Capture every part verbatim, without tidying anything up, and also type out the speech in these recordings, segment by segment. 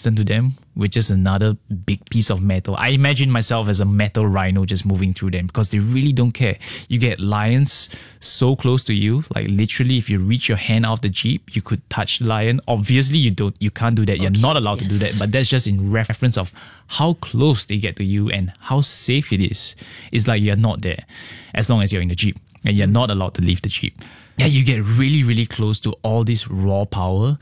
distant to them with just another big piece of metal. I imagine myself as a metal rhino just moving through them because they really don't care. You get lions so close to you, like literally if you reach your hand out of the Jeep, you could touch the lion. Obviously you don't, you can't do that. You're Okay, not allowed yes. to do that, but that's just in reference of how close they get to you and how safe it is. It's like you're not there as long as you're in the Jeep and you're not allowed to leave the Jeep. Yeah, you get really, really close to all this raw power,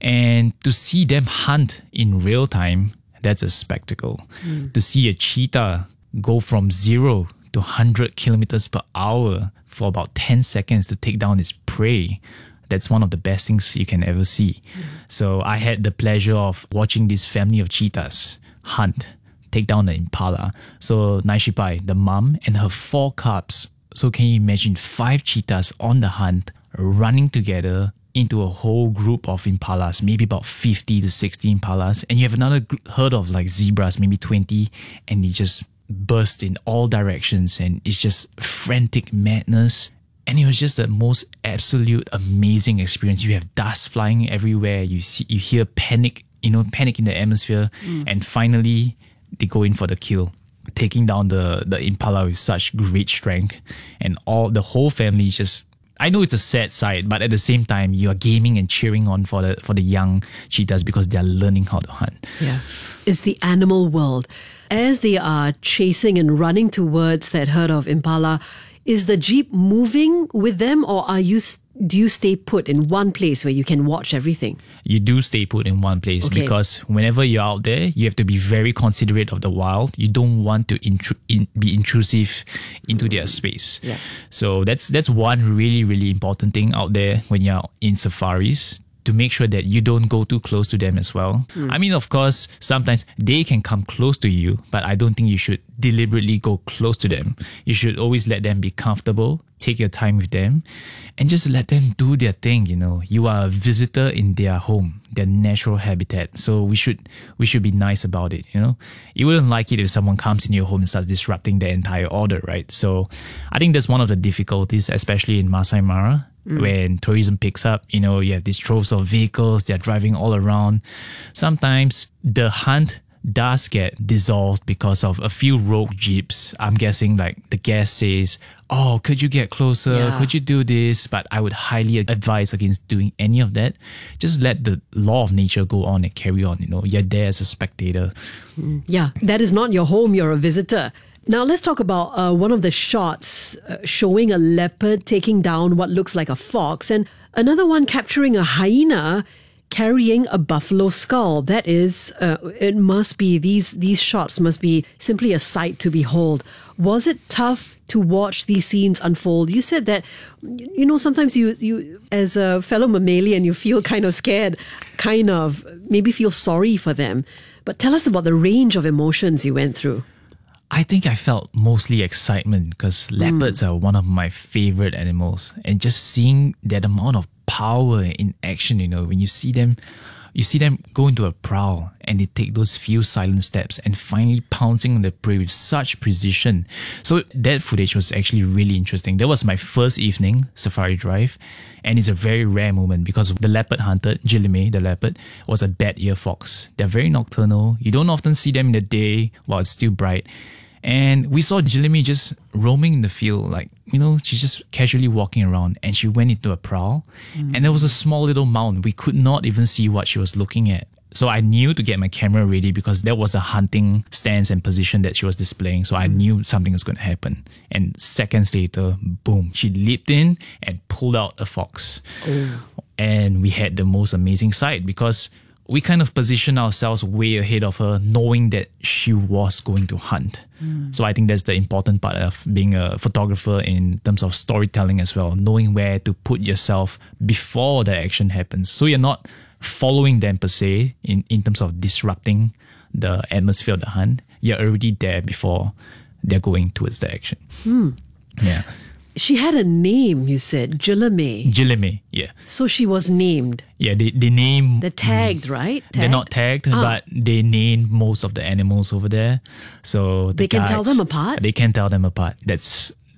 and to see them hunt in real time, that's a spectacle. Mm. To see a cheetah go from zero to one hundred kilometers per hour for about ten seconds to take down its prey, that's one of the best things you can ever see. Mm. So I had the pleasure of watching this family of cheetahs hunt, take down the impala. So Naishipai, the mom, and her four cubs. So can you imagine five cheetahs on the hunt running together into a whole group of impalas, maybe about fifty to sixty impalas, and you have another gr- herd of like zebras, maybe twenty, and they just burst in all directions, and it's just frantic madness. And it was just the most absolute amazing experience. You have dust flying everywhere. You see, you hear panic, you know, panic in the atmosphere, mm. and finally they go in for the kill, taking down the, the impala with such great strength, and all the whole family just, I know it's a sad sight, but at the same time, you are gaming and cheering on for the for the young cheetahs because they are learning how to hunt. Yeah. It's the animal world. As they are chasing and running towards that herd of impala, is the Jeep moving with them, or are you do you stay put in one place where you can watch everything? You do stay put in one place, okay, because whenever you're out there, you have to be very considerate of the wild. You don't want to intru- in, be intrusive into their space. Yeah. So that's that's one really, really important thing out there when you're in safaris, to make sure that you don't go too close to them as well. Mm. I mean, of course, sometimes they can come close to you, but I don't think you should deliberately go close to them. You should always let them be comfortable, take your time with them, and just let them do their thing. You know, you are a visitor in their home, their natural habitat. So we should we should be nice about it. You know, you wouldn't like it if someone comes in your home and starts disrupting the entire order, right? So I think that's one of the difficulties, especially in Masai Mara. Mm. When tourism picks up, you know, you have these troves of vehicles, they're driving all around. Sometimes the hunt does get dissolved because of a few rogue jeeps. I'm guessing like the guest says, oh, could you get closer? Yeah. Could you do this? But I would highly advise against doing any of that. Just let the law of nature go on and carry on. You know, you're there as a spectator. Mm. Yeah, that is not your home, you're a visitor. Now let's talk about uh, one of the shots uh, showing a leopard taking down what looks like a fox, and another one capturing a hyena carrying a buffalo skull. That is, uh, it must be, these these shots must be simply a sight to behold. Was it tough to watch these scenes unfold? You said that, you know, sometimes you, you as a fellow mammalian, you feel kind of scared, kind of maybe feel sorry for them. But tell us about the range of emotions you went through. I think I felt mostly excitement because leopards mm. are one of my favorite animals, and just seeing that amount of power in action, you know, when you see them, you see them go into a prowl and they take those few silent steps and finally pouncing on the prey with such precision. So that footage was actually really interesting. That was my first evening safari drive, and it's a very rare moment because the leopard hunted, Jilime, the leopard, was a bat-ear fox. They're very nocturnal. You don't often see them in the day while it's still bright. And we saw Jilime just roaming in the field, like, you know, she's just casually walking around, and she went into a prowl. Mm. And there was a small little mound. We could not even see what she was looking at. So I knew to get my camera ready because that was a hunting stance and position that she was displaying. So I knew something was going to happen. And seconds later, boom, she leaped in and pulled out a fox. Oh. And we had the most amazing sight because we kind of positioned ourselves way ahead of her, knowing that she was going to hunt. Mm. So I think that's the important part of being a photographer in terms of storytelling as well, knowing where to put yourself before the action happens. So you're not following them per se in, in terms of disrupting the atmosphere of the hunt. You're already there before they're going towards the action. Mm. Yeah. She had a name, you said, Jilime. Jilime, yeah. So she was named. Yeah, they, they name... They're tagged, mm, right? Tagged? They're not tagged, ah. but they named most of the animals over there. So the They can guides, tell them apart? They can tell them apart. That's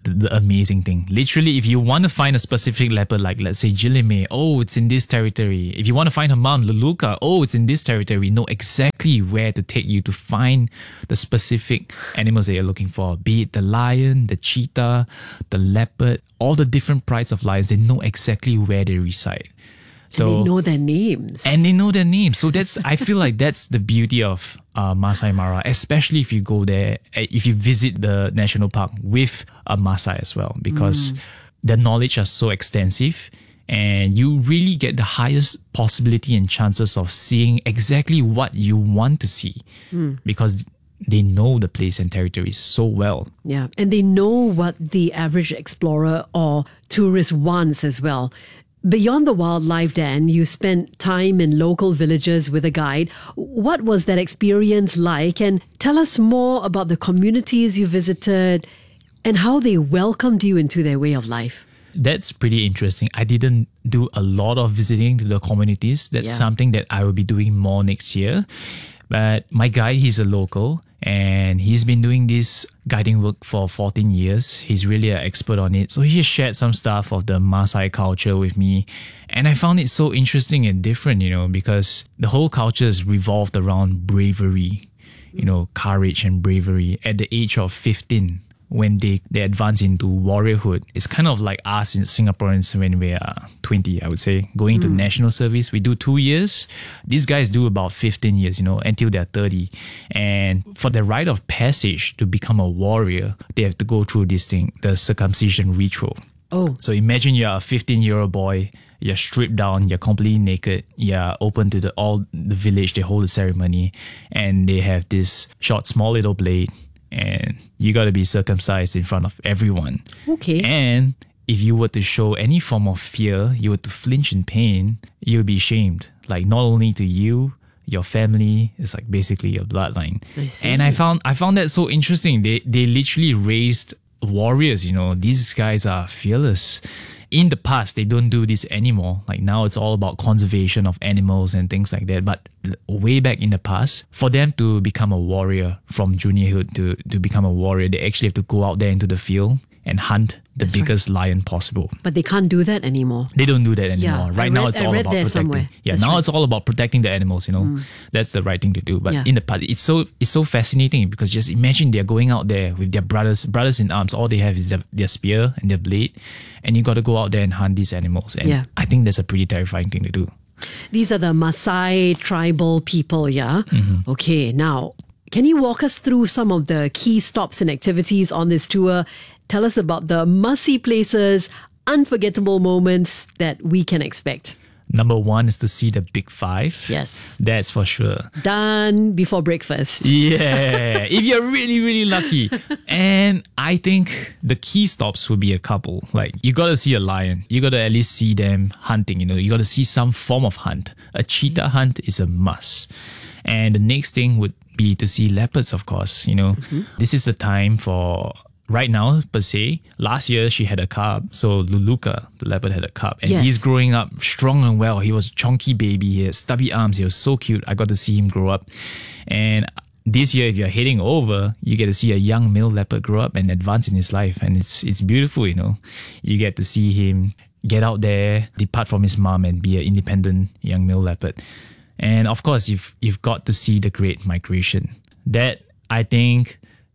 the, the amazing thing. Literally, if you want to find a specific leopard, like let's say Jilime, oh, it's in this territory. If you want to find her mom, Luluka, oh, it's in this territory. Know exactly where to take you to find the specific animals that you're looking for. Be it the lion, the cheetah, the leopard, all the different prides of lions. They know exactly where they reside. So, and they know their names. And they know their names. So that's, I feel like that's the beauty of uh, Masai Mara, especially if you go there, if you visit the national park with a Masai as well, because mm. the knowledge are so extensive and you really get the highest possibility and chances of seeing exactly what you want to see mm. because they know the place and territory so well. Yeah, and they know what the average explorer or tourist wants as well. Beyond the wildlife, Dan, you spent time in local villages with a guide. What was that experience like? And tell us more about the communities you visited and how they welcomed you into their way of life. That's pretty interesting. I didn't do a lot of visiting to the communities. That's yeah. something that I will be doing more next year. But my guide, he's a local and he's been doing this guiding work for fourteen years. He's really an expert on it. So he shared some stuff of the Maasai culture with me. And I found it so interesting and different, you know, because the whole culture is revolved around bravery, you know, courage and bravery. At the age of fifteen, when they, they advance into warriorhood, it's kind of like us in Singaporeans when we are twenty, I would say, going mm. to national service. We do two years. These guys do about fifteen years, you know, until they're thirty. And for the rite of passage to become a warrior, they have to go through this thing, the circumcision ritual. Oh. So imagine you're a fifteen-year-old boy, you're stripped down, you're completely naked, you're open to the all the village, they hold a ceremony, and they have this short, small little blade, and you got to be circumcised in front of everyone. Okay. And if you were to show any form of fear, you were to flinch in pain, you'll be shamed. Like not only to you, your family, it's like basically your bloodline. I see. And I found I found that so interesting. They they literally raised warriors, you know. These guys are fearless. In the past, they don't do this anymore. Like now it's all about conservation of animals and things like that. But way back in the past, for them to become a warrior from juniorhood to, to become a warrior, they actually have to go out there into the field and hunt the That's biggest right. lion possible. But they can't do that anymore. They don't do that anymore. Yeah, right I now read- it's I all read about there protecting. somewhere. Yeah, That's now right. it's all about protecting the animals, you know. Mm. That's the right thing to do. But Yeah. in the past, it's so it's so fascinating because just imagine they're going out there with their brothers, brothers in arms. All they have is their, their spear and their blade. And you got to go out there and hunt these animals. And Yeah. I think that's a pretty terrifying thing to do. These are the Maasai tribal people, yeah? Mm-hmm. Okay, now, can you walk us through some of the key stops and activities on this tour? Tell us about the must-see places, unforgettable moments that we can expect. Number one is to see the big five. Yes. That's for sure. Done before breakfast. Yeah, if you're really, really lucky. And I think the key stops will be a couple. Like, you got to see a lion. You got to at least see them hunting, you know. You got to see some form of hunt. A cheetah hunt is a must. And the next thing would be to see leopards, of course, you know. Mm-hmm. This is the time for... Right now, per se, last year she had a cub. So Luluka, the leopard, had a cub. And Yes. he's growing up strong and well. He was a chunky baby. He had stubby arms. He was so cute. I got to see him grow up. And this year, if you're heading over, you get to see a young male leopard grow up and advance in his life. And it's it's beautiful, you know. You get to see him get out there, depart from his mom and be an independent young male leopard. And of course, you've, you've got to see the Great Migration. That, I think...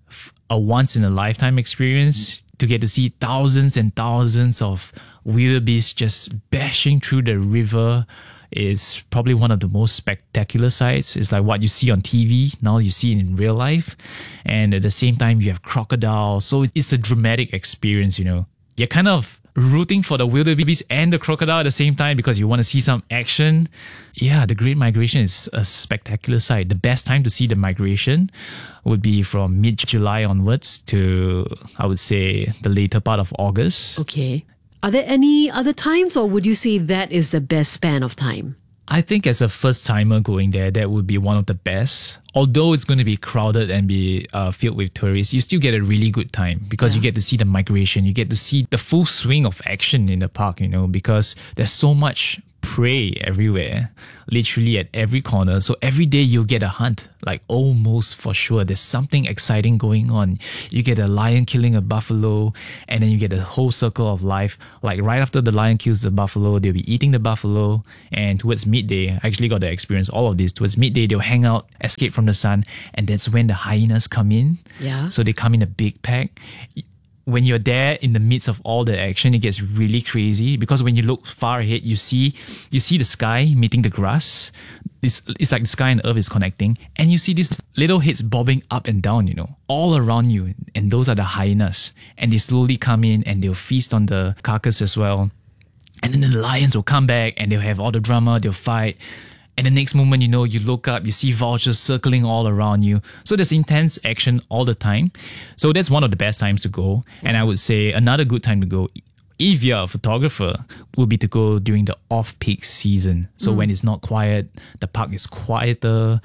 a once-in-a-lifetime experience to get to see thousands and thousands of wildebeest just bashing through the river is probably one of the most spectacular sights. It's like what you see on T V, now you see it in real life. And at the same time, you have crocodiles. So it's a dramatic experience, you know. You're kind of rooting for the wildebeest and the crocodile at the same time because you want to see some action. Yeah, the Great Migration is a spectacular sight. The best time to see the migration would be from mid-July onwards to, I would say, the later part of August. Okay. Are there any other times, or would you say that is the best span of time? I think as a first-timer going there, that would be one of the best. Although it's going to be crowded and be uh, filled with tourists, you still get a really good time because yeah. you get to see the migration. You get to see the full swing of action in the park, you know, because there's so much prey everywhere, literally at every corner. So every day you'll get a hunt, like almost for sure. There's something exciting going on. You get a lion killing a buffalo, and then you get a whole circle of life. Like right after the lion kills the buffalo, they'll be eating the buffalo, and towards midday, I actually got to experience all of this. Towards midday, they'll hang out, escape from the sun, and that's when the hyenas come in. Yeah. So they come in a big pack. When you're there in the midst of all the action, it gets really crazy, because when you look far ahead, you see you see the sky meeting the grass. It's, it's like the sky and earth is connecting, and you see these little heads bobbing up and down, you know, all around you, and those are the hyenas. And they slowly come in and they'll feast on the carcass as well. And then the lions will come back and they'll have all the drama, they'll fight. And the next moment, you know, you look up, you see vultures circling all around you. So there's intense action all the time. So that's one of the best times to go. And I would say another good time to go, if you're a photographer, would be to go during the off-peak season. So mm. when it's not quiet, the park is quieter,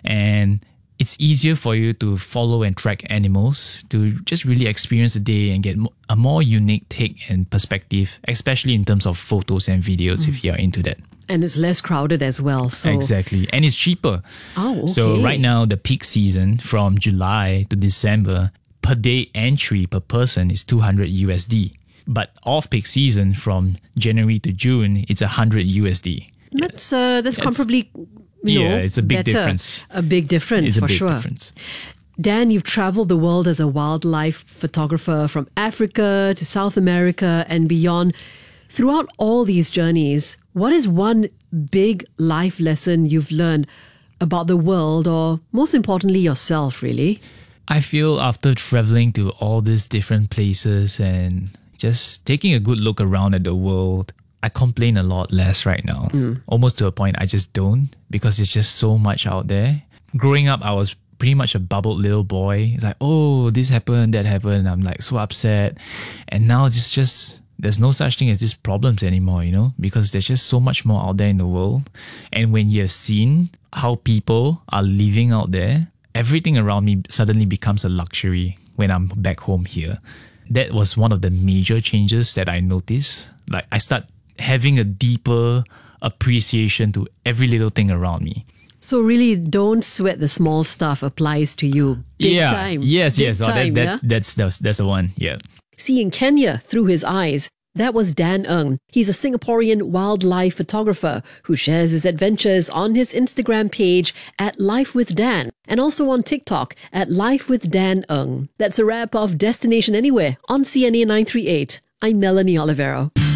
and it's easier for you to follow and track animals, to just really experience the day and get a more unique take and perspective, especially in terms of photos and videos, mm. if you're into that. And it's less crowded as well. So. Exactly. And it's cheaper. Oh, okay. So right now, the peak season from July to December, per day entry per person is two hundred U S D. But off-peak season from January to June, it's one hundred U S D. That's, uh, that's comparably, you yeah, know, it's a big better. difference. A big difference, it's a for big sure. difference. Dan, you've traveled the world as a wildlife photographer from Africa to South America and beyond. Throughout all these journeys, what is one big life lesson you've learned about the world, or most importantly, yourself, really? I feel after traveling to all these different places and just taking a good look around at the world, I complain a lot less right now. Mm. Almost to a point I just don't, because there's just so much out there. Growing up, I was pretty much a bubbled little boy. It's like, oh, this happened, that happened. I'm like so upset. And now it's just... there's no such thing as these problems anymore, you know, because there's just so much more out there in the world. And when you have seen how people are living out there, everything around me suddenly becomes a luxury when I'm back home here. That was one of the major changes that I noticed. Like, I start having a deeper appreciation to every little thing around me. So really, don't sweat the small stuff applies to you. Big yeah. time. Yes, Big yes. time, oh, that, that's, yeah? that's, that's, that's the one. Yeah. Seeing Kenya through his eyes. That was Dan Ng. He's a Singaporean wildlife photographer who shares his adventures on his Instagram page at Life with Dan, and also on TikTok at Life with Dan Ng. That's a wrap of Destination Anywhere on C N A nine thirty-eight. I'm Melanie Olivero.